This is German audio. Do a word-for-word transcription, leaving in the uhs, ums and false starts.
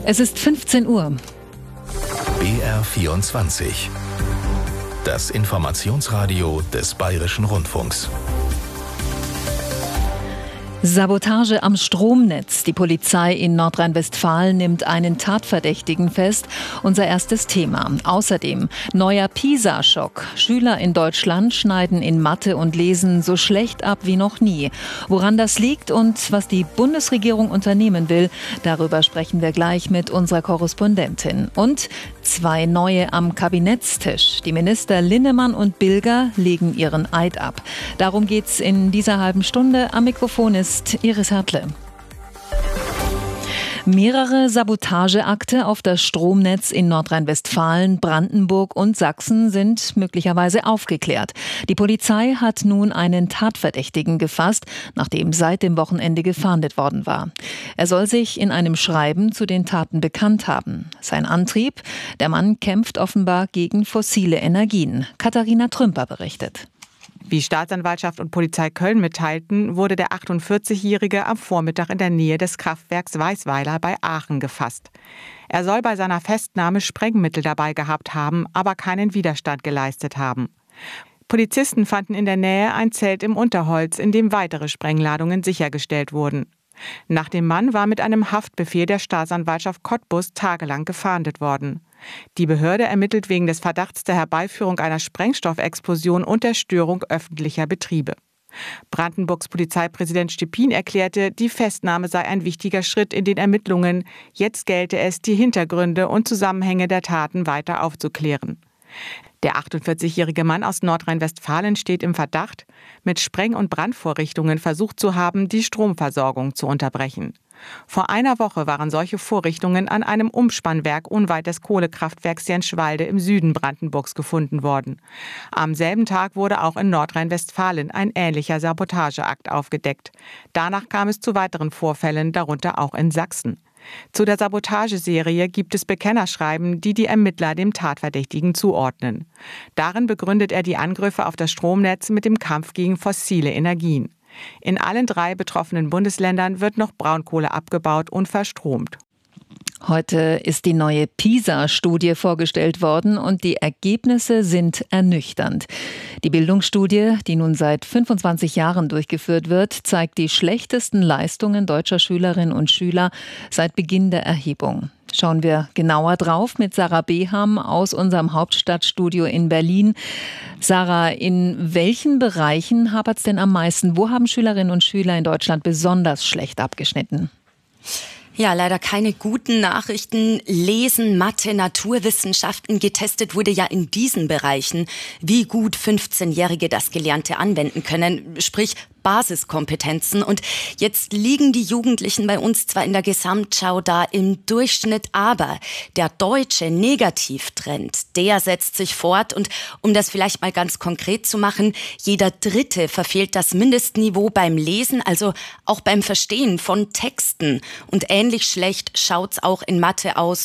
Es ist fünfzehn Uhr. B R vierundzwanzig. Das Informationsradio des Bayerischen Rundfunks. Sabotage am Stromnetz. Die Polizei in Nordrhein-Westfalen nimmt einen Tatverdächtigen fest. Unser erstes Thema. Außerdem neuer PISA-Schock. Schüler in Deutschland schneiden in Mathe und Lesen so schlecht ab wie noch nie. Woran das liegt und was die Bundesregierung unternehmen will, darüber sprechen wir gleich mit unserer Korrespondentin. Und zwei neue am Kabinettstisch. Die Minister Linnemann und Bilger legen ihren Eid ab. Darum geht's in dieser halben Stunde. Am Mikrofon ist Iris Hertle. Mehrere Sabotageakte auf das Stromnetz in Nordrhein-Westfalen, Brandenburg und Sachsen sind möglicherweise aufgeklärt. Die Polizei hat nun einen Tatverdächtigen gefasst, nachdem seit dem Wochenende gefahndet worden war. Er soll sich in einem Schreiben zu den Taten bekannt haben. Sein Antrieb? Der Mann kämpft offenbar gegen fossile Energien. Katharina Trümper berichtet. Wie Staatsanwaltschaft und Polizei Köln mitteilten, wurde der achtundvierzigjährige am Vormittag in der Nähe des Kraftwerks Weißweiler bei Aachen gefasst. Er soll bei seiner Festnahme Sprengmittel dabei gehabt haben, aber keinen Widerstand geleistet haben. Polizisten fanden in der Nähe ein Zelt im Unterholz, in dem weitere Sprengladungen sichergestellt wurden. Nach dem Mann war mit einem Haftbefehl der Staatsanwaltschaft Cottbus tagelang gefahndet worden. Die Behörde ermittelt wegen des Verdachts der Herbeiführung einer Sprengstoffexplosion und der Störung öffentlicher Betriebe. Brandenburgs Polizeipräsident Stepin erklärte, die Festnahme sei ein wichtiger Schritt in den Ermittlungen. Jetzt gelte es, die Hintergründe und Zusammenhänge der Taten weiter aufzuklären. Der achtundvierzigjährige Mann aus Nordrhein-Westfalen steht im Verdacht, mit Spreng- und Brandvorrichtungen versucht zu haben, die Stromversorgung zu unterbrechen. Vor einer Woche waren solche Vorrichtungen an einem Umspannwerk unweit des Kohlekraftwerks Jenschwalde im Süden Brandenburgs gefunden worden. Am selben Tag wurde auch in Nordrhein-Westfalen ein ähnlicher Sabotageakt aufgedeckt. Danach kam es zu weiteren Vorfällen, darunter auch in Sachsen. Zu der Sabotageserie gibt es Bekennerschreiben, die die Ermittler dem Tatverdächtigen zuordnen. Darin begründet er die Angriffe auf das Stromnetz mit dem Kampf gegen fossile Energien. In allen drei betroffenen Bundesländern wird noch Braunkohle abgebaut und verstromt. Heute ist die neue PISA-Studie vorgestellt worden und die Ergebnisse sind ernüchternd. Die Bildungsstudie, die nun seit fünfundzwanzig Jahren durchgeführt wird, zeigt die schlechtesten Leistungen deutscher Schülerinnen und Schüler seit Beginn der Erhebung. Schauen wir genauer drauf mit Sarah Beham aus unserem Hauptstadtstudio in Berlin. Sarah, in welchen Bereichen hapert es denn am meisten? Wo haben Schülerinnen und Schüler in Deutschland besonders schlecht abgeschnitten? Ja, leider keine guten Nachrichten. Lesen, Mathe, Naturwissenschaften. Getestet wurde ja in diesen Bereichen, wie gut fünfzehnjährige das Gelernte anwenden können, sprich Basiskompetenzen. Und jetzt liegen die Jugendlichen bei uns zwar in der Gesamtschau da im Durchschnitt, aber der deutsche Negativtrend, der setzt sich fort. Und um das vielleicht mal ganz konkret zu machen, jeder Dritte verfehlt das Mindestniveau beim Lesen, also auch beim Verstehen von Texten. Und ähnlich schlecht schaut's auch in Mathe aus